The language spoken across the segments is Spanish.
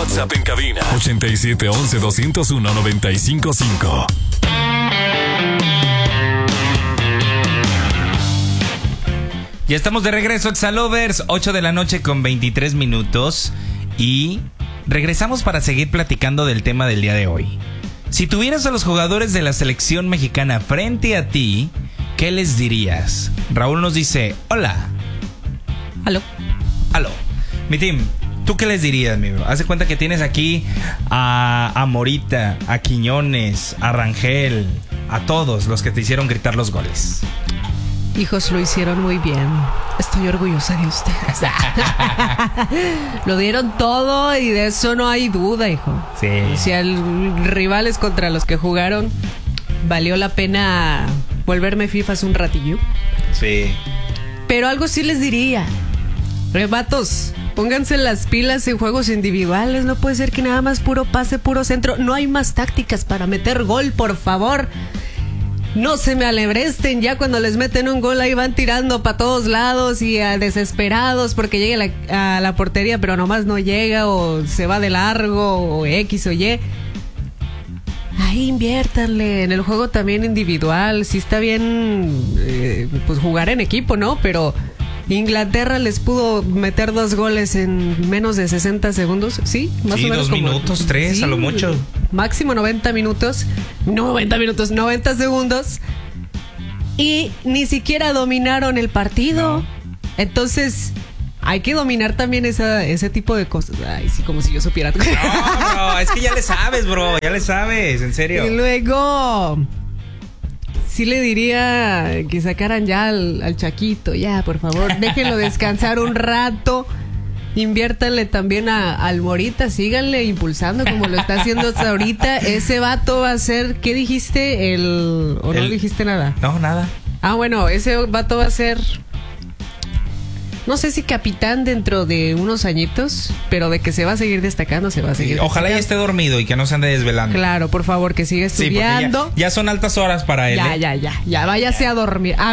WhatsApp en cabina 8711-201-955. Ya estamos de regreso, Exalovers, 8 de la noche con 23 minutos. Y regresamos para seguir platicando del tema del día de hoy. Si tuvieras a los jugadores de la selección mexicana frente a ti, ¿qué les dirías? Raúl nos dice, hola. Aló. Aló. Mi team, ¿tú qué les dirías, mi bro? Haz de cuenta que tienes aquí a Morita, a Quiñones, a Rangel, a todos los que te hicieron gritar los goles. Hijos, lo hicieron muy bien. Estoy orgullosa de ustedes. Lo dieron todo y de eso no hay duda, hijo. Sí. Si al rivales contra los que jugaron, valió la pena volverme fifas un ratillo. Sí. Pero algo sí les diría. Vatos, pónganse las pilas en juegos individuales. No puede ser que nada más puro pase, puro centro. No hay más tácticas para meter gol, por favor. No se me alebresten, ya cuando les meten un gol ahí van tirando para todos lados y desesperados porque llegue a la portería, pero nomás no llega o se va de largo o X o Y. Ahí inviértanle en el juego también individual. Sí está bien pues jugar en equipo, ¿no? Pero Inglaterra les pudo meter 2 goles en menos de 60 segundos. Sí, más o menos. 2 minutos, 3 sí, a lo mucho. Máximo 90 minutos. 90 segundos. Y ni siquiera dominaron el partido. No. Entonces, hay que dominar también ese tipo de cosas. Ay, sí, como si yo supiera. No, bro, es que ya le sabes, bro. Ya le sabes, en serio. Y luego... sí le diría que sacaran ya al Chaquito, ya, por favor, déjenlo descansar un rato. Inviértanle también al Morita, síganle impulsando como lo está haciendo hasta ahorita. Ese vato va a ser, ¿qué dijiste? ¿O no dijiste nada? No, nada. Ah, bueno, ese vato va a ser, no sé si capitán dentro de unos añitos, pero de que se va a seguir destacando, se va a seguir destacando. Ojalá ya esté dormido y que no se ande desvelando. Claro, por favor, que siga estudiando. Sí, ya son altas horas para él. Ya, váyase a dormir. A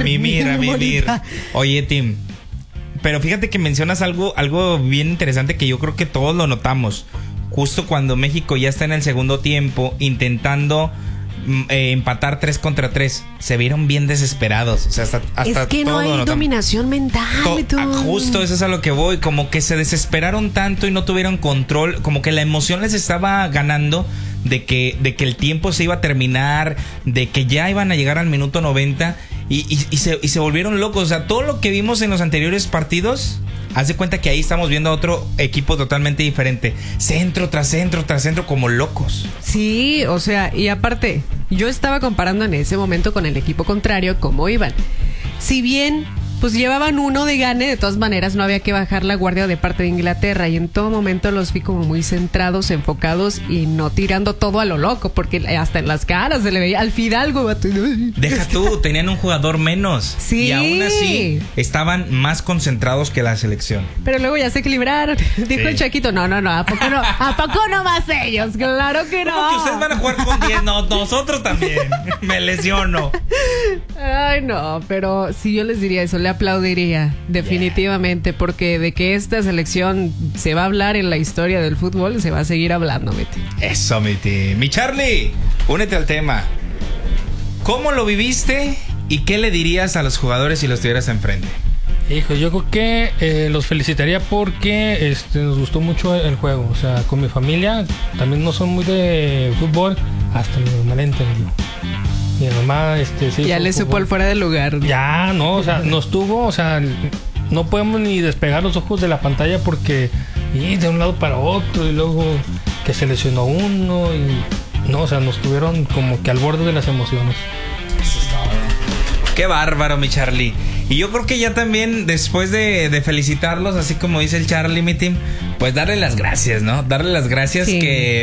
mimir. Oye, Tim, pero fíjate que mencionas algo bien interesante que yo creo que todos lo notamos. Justo cuando México ya está en el segundo tiempo intentando empatar 3-3, se vieron bien desesperados. O sea, hasta es que no hay dominación mental. Justo eso es a lo que voy. Como que se desesperaron tanto y no tuvieron control. Como que la emoción les estaba ganando de que el tiempo se iba a terminar, de que ya iban a llegar al minuto 90 y se volvieron locos. O sea, todo lo que vimos en los anteriores partidos, haz de cuenta que ahí estamos viendo a otro equipo totalmente diferente. Centro tras centro tras centro, como locos. Sí, o sea, y aparte, yo estaba comparando en ese momento con el equipo contrario cómo iban. Si bien pues llevaban uno de gane, de todas maneras no había que bajar la guardia de parte de Inglaterra, y en todo momento los vi como muy centrados, enfocados y no tirando todo a lo loco, porque hasta en las caras se le veía al Fidalgo. Deja tú, tenían un jugador menos. Sí. Y aún así estaban más concentrados que la selección. Pero luego ya se equilibraron. Dijo el Chaquito, no, ¿a poco no? ¿A poco no más ellos? Claro que no. ¿Cómo que ustedes van a jugar con 10? No, nosotros también. Me lesiono. Ay, no, pero si yo les diría eso, le aplaudiría, definitivamente, porque de que esta selección se va a hablar en la historia del fútbol, se va a seguir hablando, Miti. Eso, Miti. Mi Charlie, únete al tema. ¿Cómo lo viviste y qué le dirías a los jugadores si los tuvieras enfrente? Hijo, yo creo que los felicitaría porque nos gustó mucho el juego. O sea, con mi familia también no son muy de fútbol, hasta mi mamá le entendió. Mi mamá, sí. Ya le supo al fuera del lugar. Ya, no, o sea, nos tuvo, o sea, no podemos ni despegar los ojos de la pantalla porque de un lado para otro y luego que se lesionó uno y no, o sea, nos tuvieron como que al borde de las emociones. Eso es todo. Qué bárbaro, mi Charlie. Y yo creo que ya también, después de felicitarlos, así como dice el Charlie, mi team, pues darle las gracias, ¿no? Darle las gracias sí.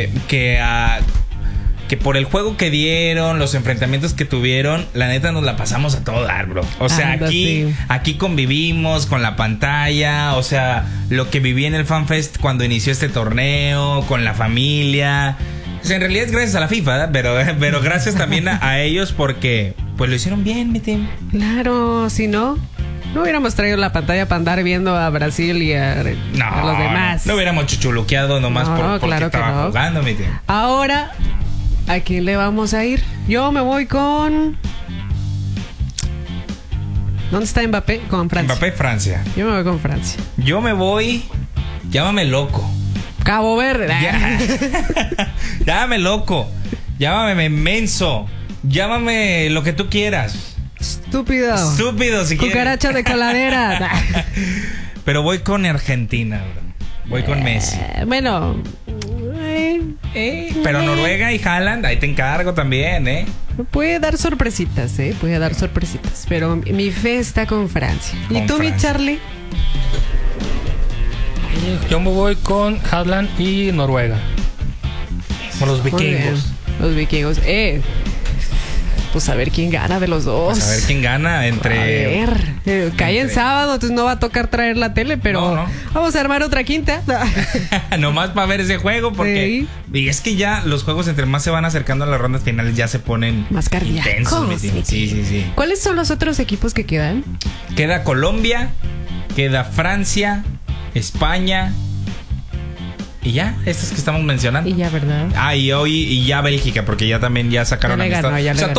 que por el juego que dieron, los enfrentamientos que tuvieron, la neta nos la pasamos a todo dar, bro. O sea, aquí convivimos con la pantalla, o sea, lo que viví en el FanFest cuando inició este torneo, con la familia. O sea, en realidad es gracias a la FIFA, ¿verdad? Pero gracias también a ellos porque pues lo hicieron bien, mi team. Claro, si no, No hubiéramos traído la pantalla para andar viendo a Brasil y a los demás. No hubiéramos chuchuluqueado nomás porque claro que estaba no. jugando, mi tío. Ahora, ¿a quién le vamos a ir? Yo me voy con... ¿Dónde está Mbappé? Con Francia. Mbappé, Francia. Yo me voy con Francia. Yo me voy... Llámame loco. Cabo Verde. Llámame loco. Llámame menso. Llámame lo que tú quieras. Estúpido. Estúpido, si quieres. Cucaracha de coladera. Pero voy con Argentina, bro. Voy con Messi. Bueno. Pero Noruega y Haaland, ahí te encargo también, Puede dar sorpresitas, puede dar sorpresitas. Pero mi fe está con Francia. ¿Y Con tú, mi Francia. Charlie? Yo me voy con Haaland y Noruega. Con los Muy bien. vikingos. Los vikingos. Pues a ver quién gana de los dos. Pues a ver quién gana entre... A ver, cae en sábado, entonces no va a tocar traer la tele, pero No. vamos a armar otra quinta. Nomás para ver ese juego, porque... Y es que ya los juegos, entre más se van acercando a las rondas finales, ya se ponen... Más cardíacos. intensos, mi tío. Sí. ¿Cuáles son los otros equipos que quedan? Queda Colombia, queda Francia, España... Y ya, estos que estamos mencionando. Y ya, ¿verdad? Y ya Bélgica, porque ya también ya sacaron Ya le ganó, amistad. ya le O sea, ganó.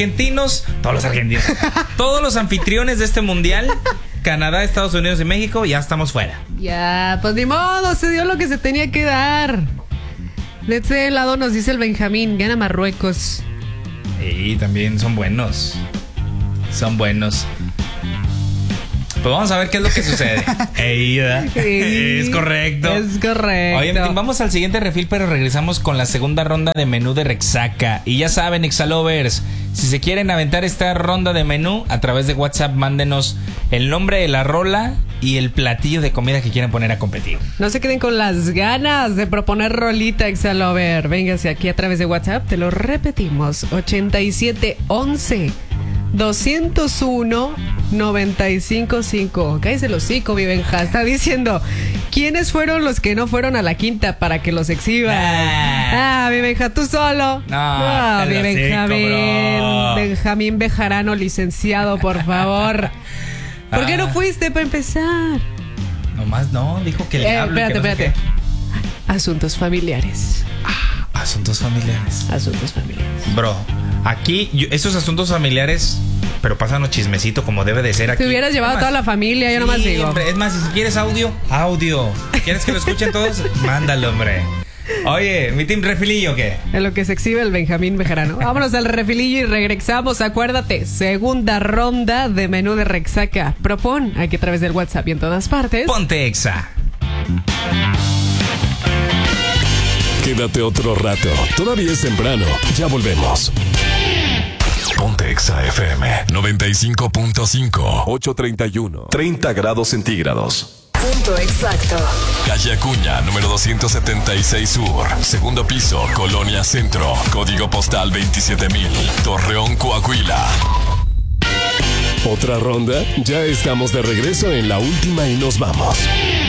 todos los anfitriones de este mundial, Canadá, Estados Unidos y México, ya estamos fuera. Ya, pues ni modo, se dio lo que se tenía que dar. De este lado nos dice el Benjamín, gana Marruecos. Y también son buenos. Son buenos. Pues vamos a ver qué es lo que sucede. Es correcto. Es correcto. Oye, vamos al siguiente refil, pero regresamos con la segunda ronda de menú de Rexaca. Y ya saben, Exalovers, si se quieren aventar esta ronda de menú, a través de WhatsApp, mándenos el nombre de la rola y el platillo de comida que quieran poner a competir. No se queden con las ganas de proponer rolita, Exalover. Véngase aquí a través de WhatsApp, te lo repetimos. 8711 201 955. Cállese el hocico, mi Benja. Está diciendo, ¿quiénes fueron los que no fueron a la quinta para que los exhiban? Mi Benja, tú solo. No, mi el hocico, Benjamín. bro. Benjamín Bejarano, licenciado, por favor. ¿Por qué no fuiste para empezar? Nomás no, dijo que le hable. Espérate. Asuntos familiares. Asuntos familiares. Asuntos familiares. Bro, aquí, esos asuntos familiares, pero pásanos chismecito como debe de ser aquí. Te hubieras llevado a toda la familia, yo nomás Sí, digo. hombre, es más, si quieres audio. ¿Quieres que lo escuchen todos? Mándalo, hombre. Oye, ¿mi team refilillo qué? En lo que se exhibe el Benjamín Bejarano. Vámonos al refilillo y regresamos. Acuérdate, segunda ronda de menú de Rexaca. Propon aquí a través del WhatsApp y en todas partes. Ponte Exa. Quédate otro rato. Todavía es temprano. Ya volvemos. Ponte Exa FM 95.5. 8:31. 30 grados centígrados. Punto exacto. Calle Acuña, número 276 Sur. Segundo piso, Colonia Centro. Código postal 27,000. Torreón, Coahuila. ¿Otra ronda? Ya estamos de regreso en la última y nos vamos.